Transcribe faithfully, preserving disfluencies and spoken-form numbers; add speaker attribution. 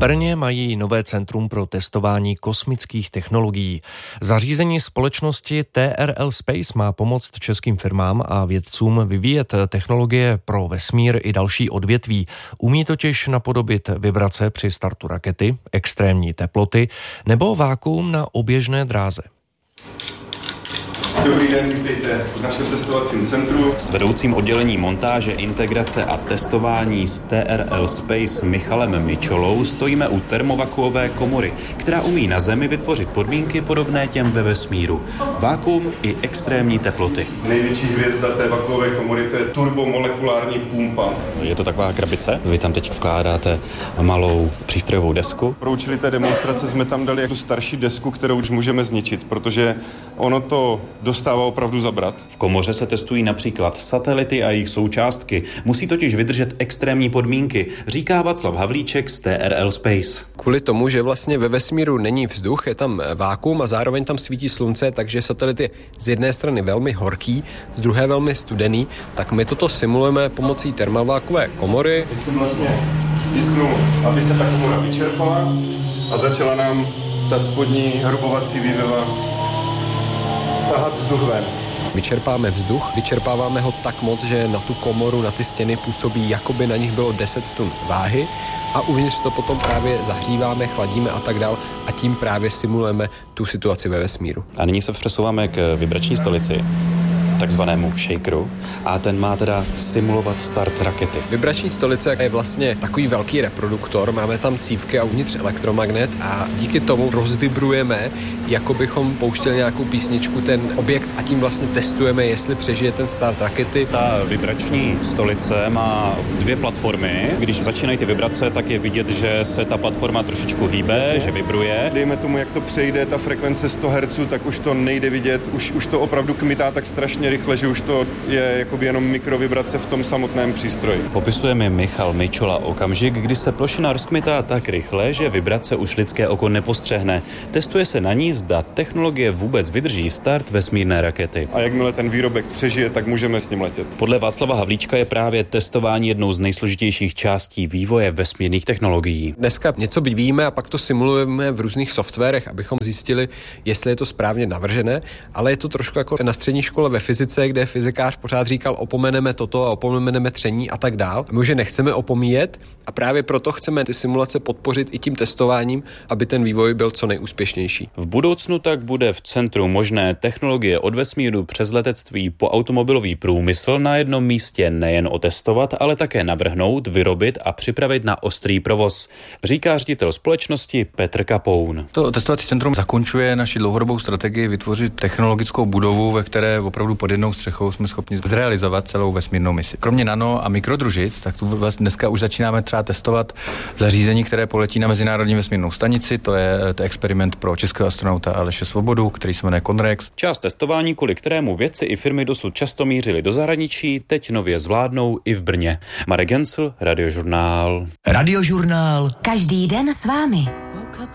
Speaker 1: Brně mají nové centrum pro testování kosmických technologií. Zařízení společnosti T R L Space má pomoct českým firmám a vědcům vyvíjet technologie pro vesmír i další odvětví. Umí totiž napodobit vibrace při startu rakety, extrémní teploty nebo vákuum na oběžné dráze.
Speaker 2: Dobrý den, vítejte v našem testovacím centru.
Speaker 3: S vedoucím oddělení montáže, integrace a testování z T R L Space Michalem Mičolou stojíme u termovakuové komory, která umí na Zemi vytvořit podmínky podobné těm ve vesmíru. Vákuum i extrémní teploty.
Speaker 2: Největší hvězda té vakuové komory, to je turbomolekulární pumpa.
Speaker 3: Je to taková krabice? Vy tam teď vkládáte malou přístrojovou desku.
Speaker 2: Pro účely té demonstrace jsme tam dali tu starší desku, kterou už můžeme zničit, protože ono to dostává opravdu zabrat.
Speaker 3: V komoře se testují například satelity a jejich součástky. Musí totiž vydržet extrémní podmínky, říká Václav Havlíček z T R L Space.
Speaker 4: Kvůli tomu, že vlastně ve vesmíru není vzduch, je tam vákuum a zároveň tam svítí slunce, takže satelit je z jedné strany velmi horký, z druhé velmi studený, tak my toto simulujeme pomocí termovákuové komory.
Speaker 2: Teď jsem vlastně stisknul, aby se ta komora vyčerpala a začala nám ta spodní hrubovací výveva tahat vzduch ven.
Speaker 4: Vyčerpáme vzduch, vyčerpáváme ho tak moc, že na tu komoru, na ty stěny působí, jako by na nich bylo deset tun váhy a uvnitř to potom právě zahříváme, chladíme a tak dál a tím právě simulujeme tu situaci ve vesmíru.
Speaker 3: A nyní se přesouváme k vibrační stolici, takzvanému shakeru, a ten má teda simulovat start rakety.
Speaker 4: Vibrační stolice je vlastně takový velký reproduktor, máme tam cívky a uvnitř elektromagnet a díky tomu rozvibrujeme, jako bychom pouštěli nějakou písničku, ten objekt a tím vlastně testujeme, jestli přežije ten start rakety.
Speaker 3: Ta vibrační stolice má dvě platformy. Když začínají ty vibrace, tak je vidět, že se ta platforma trošičku hýbe, že vibruje.
Speaker 2: Dejme tomu, jak to přejde ta frekvence sto hertzů, tak už to nejde vidět, už, už to opravdu kmitá tak strašně rychle, že už to je jakoby jenom mikrovibrace v tom samotném přístroji.
Speaker 3: Popisuje mi Michal Mičola okamžik, kdy se plošina rozkmitá tak rychle, že vibrace už lidské oko nepostřehne. Testuje se na ní, zda technologie vůbec vydrží start vesmírné rakety.
Speaker 2: A jakmile ten výrobek přežije, tak můžeme s ním letět.
Speaker 3: Podle Václava Havlíčka je právě testování jednou z nejsložitějších částí vývoje vesmírných technologií.
Speaker 4: Dneska něco vyvíjíme a pak to simulujeme v různých softwarech, abychom zjistili, jestli je to správně navržené, ale je to trošku jako na střední škole ve fyzice, kde fyzikář pořád říkal, opomeneme toto a opomeneme tření a tak dál. My už je nechceme opomíjet a právě proto chceme ty simulace podpořit i tím testováním, aby ten vývoj byl co nejúspěšnější.
Speaker 3: V budoucnu tak bude v centru možné technologie od vesmíru přes letectví po automobilový průmysl na jednom místě nejen otestovat, ale také navrhnout, vyrobit a připravit na ostrý provoz, říká ředitel společnosti Petr Kapoun.
Speaker 5: To testovací centrum zakončuje naši dlouhodobou strategii vytvořit technologickou budovu, ve které opravdu pod jednou střechou jsme schopni zrealizovat celou vesmírnou misi. Kromě nano a mikrodružic, tak tu vlastně dneska už začínáme třeba testovat zařízení, které poletí na Mezinárodní vesmírnou stanici. To je, to je experiment pro českého astronauta Aleše Svobodu, který se jmenuje Conrex.
Speaker 3: Část testování, kvůli kterému vědci i firmy dosud často mířili do zahraničí, teď nově zvládnou i v Brně. Marek Gencl, Radiožurnál.
Speaker 6: Radiožurnál.
Speaker 7: Každý den s vámi.